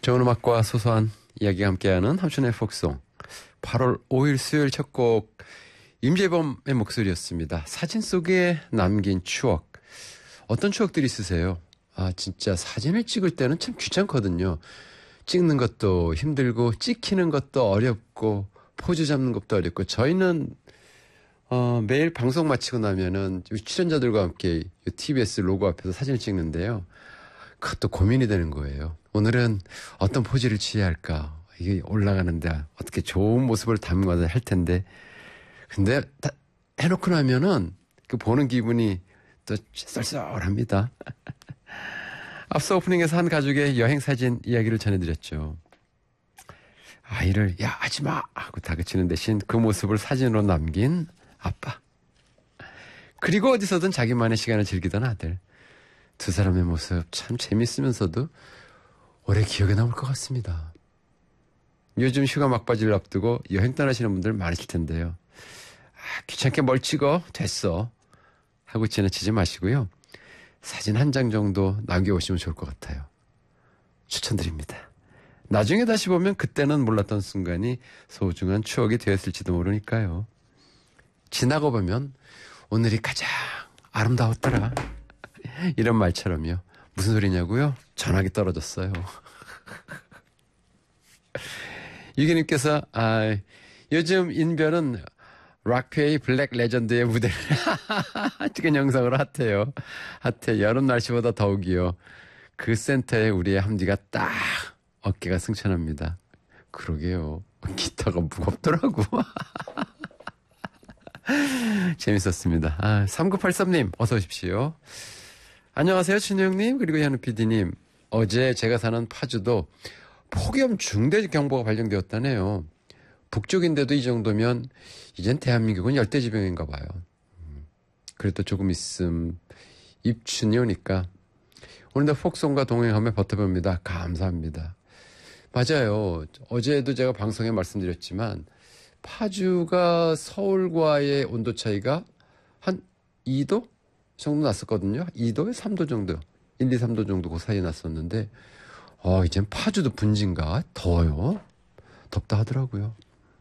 좋은 음악과 소소한 이야기가 함께하는 함춘의 폭송. 8월 5일 수요일 첫 곡 임재범의 목소리였습니다. 사진 속에 남긴 추억. 어떤 추억들이 있으세요? 진짜 사진을 찍을 때는 참 귀찮거든요. 찍는 것도 힘들고 찍히는 것도 어렵고 포즈 잡는 것도 어렵고 저희는 매일 방송 마치고 나면은 출연자들과 함께 TBS 로고 앞에서 사진을 찍는데요. 그것도 고민이 되는 거예요. 오늘은 어떤 포즈를 취해야 할까? 이게 올라가는데 어떻게 좋은 모습을 담아야 할 텐데. 근데 해놓고 나면은 그 보는 기분이 또 쏠쏠합니다. 앞서 오프닝에서 한 가족의 여행 사진 이야기를 전해드렸죠. 아이를 야 하지마 하고 다그치는 대신 그 모습을 사진으로 남긴 아빠. 그리고 어디서든 자기만의 시간을 즐기던 아들. 두 사람의 모습 참 재밌으면서도 오래 기억에 남을 것 같습니다. 요즘 휴가 막바지를 앞두고 여행 떠나시는 분들 많으실 텐데요. 귀찮게 뭘 찍어? 됐어. 하고 지나치지 마시고요. 사진 한 장 정도 남겨오시면 좋을 것 같아요. 추천드립니다. 나중에 다시 보면 그때는 몰랐던 순간이 소중한 추억이 되었을지도 모르니까요. 지나고 보면 오늘이 가장 아름다웠더라. 이런 말처럼요. 무슨 소리냐고요? 전화기 떨어졌어요. 유기님께서 요즘 인별은 락웨이 블랙 레전드의 무대를 찍은 영상으로 핫해요. 핫해. 여름 날씨보다 더욱이요. 그 센터에 우리의 함디가 딱 어깨가 승천합니다. 그러게요. 기타가 무겁더라고. 재밌었습니다. 3983님 어서 오십시오. 안녕하세요 진우형님 그리고 현우 PD님. 어제 제가 사는 파주도 폭염 중대 경보가 발령되었다네요. 북쪽인데도 이 정도면 이젠 대한민국은 열대지방인가 봐요. 그래도 조금 있음 입춘이 오니까 오늘도 폭송과 동행하며 버텨봅니다. 감사합니다. 맞아요. 어제도 제가 방송에 말씀드렸지만 파주가 서울과의 온도 차이가 한 2도 정도 났었거든요. 2도에 3도 정도. 1, 2, 3도 정도 그 사이에 났었는데 이젠 파주도 분진가? 더워요. 덥다 하더라고요.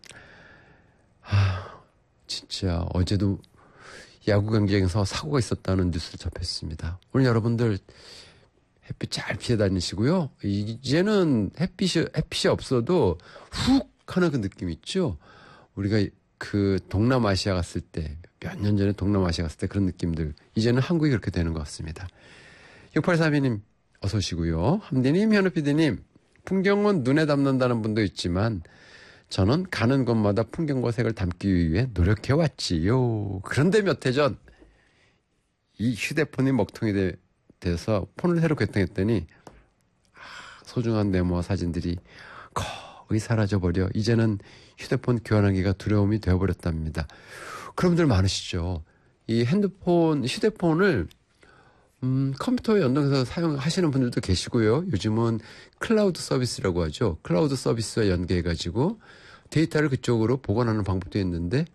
진짜 어제도 야구 경기장에서 사고가 있었다는 뉴스를 접했습니다. 오늘 여러분들 햇빛 잘 피해 다니시고요. 이제는 햇빛이 없어도 훅 하는 그 느낌 있죠? 우리가 그 동남아시아 갔을 때, 몇 년 전에 동남아시아 갔을 때 그런 느낌들, 이제는 한국이 그렇게 되는 것 같습니다. 6832님 어서 오시고요. 함디님, 현우 PD님, 풍경은 눈에 담는다는 분도 있지만 저는 가는 곳마다 풍경과 색을 담기 위해 노력해왔지요. 그런데 몇 해 전 이 휴대폰이 먹통이 돼서 폰을 새로 개통했더니 소중한 메모와 사진들이 거의 사라져버려 이제는 휴대폰 교환하기가 두려움이 되어버렸답니다. 그런 분들 많으시죠. 이 휴대폰을 컴퓨터에 연동해서 사용하시는 분들도 계시고요. 요즘은 클라우드 서비스라고 하죠. 클라우드 서비스와 연계해가지고 데이터를 그쪽으로 보관하는 방법도 있는데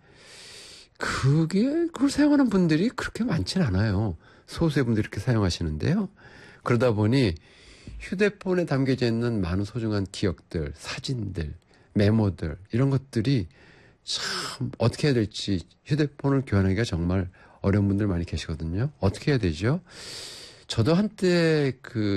그걸 사용하는 분들이 그렇게 많진 않아요. 소수의 분들이 이렇게 사용하시는데요. 그러다 보니 휴대폰에 담겨져 있는 많은 소중한 기억들, 사진들, 메모들 이런 것들이 참 어떻게 해야 될지 휴대폰을 교환하기가 정말 어려운 분들 많이 계시거든요. 어떻게 해야 되죠? 저도 한때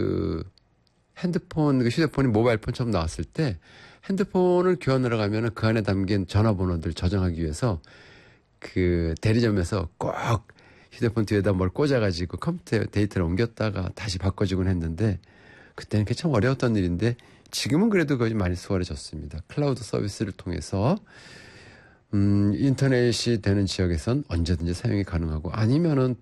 휴대폰이 모바일폰 처음 나왔을 때 핸드폰을 교환하러 가면은 그 안에 담긴 전화번호들 저장하기 위해서 그 대리점에서 꼭 휴대폰 뒤에다 뭘 꽂아가지고 컴퓨터에 데이터를 옮겼다가 다시 바꿔주곤 했는데 그때는 그게 참 어려웠던 일인데 지금은 그래도 거의 많이 수월해졌습니다. 클라우드 서비스를 통해서 인터넷이 되는 지역에선 언제든지 사용이 가능하고 아니면은